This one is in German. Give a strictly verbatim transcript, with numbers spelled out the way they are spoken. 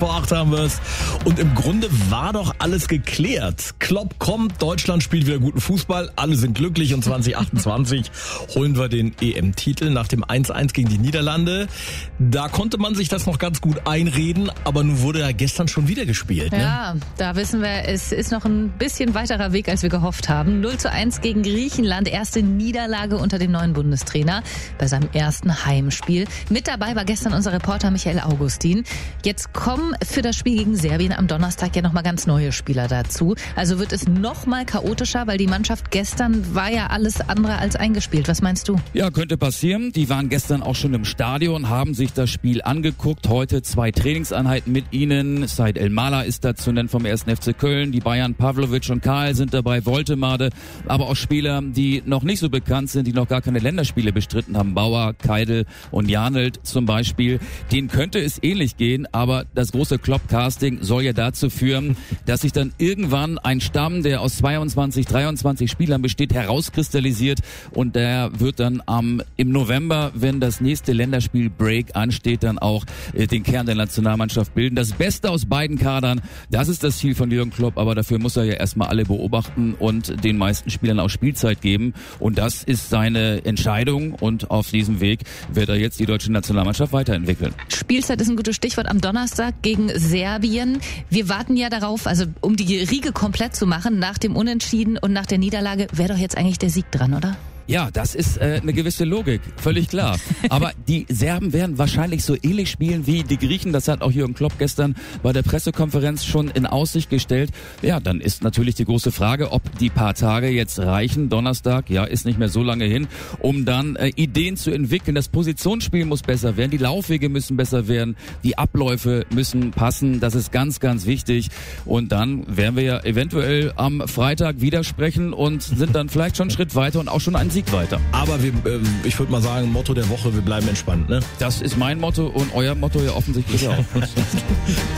vor acht haben wir es. Und im Grunde war doch alles geklärt. Klopp kommt, Deutschland spielt wieder guten Fußball, alle sind glücklich und zwanzig achtundzwanzig holen wir den E M-Titel nach dem eins eins gegen die Niederlande. Da konnte man sich das noch ganz gut einreden, aber nun wurde ja gestern schon wieder gespielt. Ne? Ja, da wissen wir, es ist noch ein bisschen weiterer Weg, als wir gehofft haben. null zu eins gegen Griechenland, erste Niederlage unter dem neuen Bundestrainer bei seinem ersten Heimspiel. Mit dabei war gestern unser Reporter Michael Augustin. Jetzt kommen für das Spiel gegen Serbien am Donnerstag ja nochmal ganz neue Spieler dazu. Also wird es nochmal chaotischer, weil die Mannschaft gestern war ja alles andere als eingespielt. Was meinst du? Ja, könnte passieren. Die waren gestern auch schon im Stadion, haben sich das Spiel angeguckt. Heute zwei Trainingseinheiten mit ihnen. Said El-Mala ist da zu nennen vom ersten F C Köln. Die Bayern Pavlovic und Karl sind dabei, Woltemade. Aber auch Spieler, die noch nicht so bekannt sind, die noch gar keine Länderspiele bestritten haben. Bauer, Keidel und Janelt zum Beispiel. Denen könnte es ähnlich gehen, aber das große Klopp-Casting soll ja dazu führen, dass sich dann irgendwann ein Stamm, der aus zweiundzwanzig, dreiundzwanzig Spielern besteht, herauskristallisiert und der wird dann am im November, wenn das nächste Länderspiel-Break ansteht, dann auch äh, den Kern der Nationalmannschaft bilden. Das Beste aus beiden Kadern, das ist das Ziel von Jürgen Klopp, aber dafür muss er ja erstmal alle beobachten und den meisten Spielern auch Spielzeit geben und das ist seine Entscheidung und auf diesem Weg wird er jetzt die deutsche Nationalmannschaft weiterentwickeln. Spielzeit ist ein gutes Stichwort am Donnerstag gegen Serbien. Wir warten ja darauf, also um die Riege komplett zu machen, nach dem Unentschieden und nach der Niederlage wäre doch jetzt eigentlich der Sieg dran, oder? Ja, das ist äh, eine gewisse Logik, völlig klar. Aber die Serben werden wahrscheinlich so ähnlich spielen wie die Griechen. Das hat auch Jürgen Klopp gestern bei der Pressekonferenz schon in Aussicht gestellt. Ja, dann ist natürlich die große Frage, ob die paar Tage jetzt reichen. Donnerstag, ja, ist nicht mehr so lange hin, um dann äh, Ideen zu entwickeln. Das Positionsspiel muss besser werden, die Laufwege müssen besser werden, die Abläufe müssen passen. Das ist ganz, ganz wichtig. Und dann werden wir ja eventuell am Freitag wieder sprechen und sind dann vielleicht schon einen Schritt weiter und auch schon einen Sieg weiter. Aber wir, äh, ich würde mal sagen, Motto der Woche, wir bleiben entspannt, ne? Das ist mein Motto und euer Motto ja offensichtlich auch.